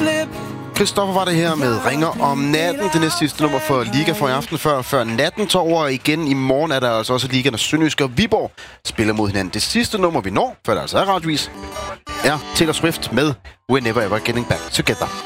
Christoffer var det her med Ringer om natten. Det næste sidste nummer for Liga for i aften, før natten tager over igen. I morgen er der altså også Liga, når Sønderjysk og Viborg spiller mod hinanden. Det sidste nummer, vi når, før der altså er radiovis, er Taylor Swift med We're Never Ever Getting Back Together.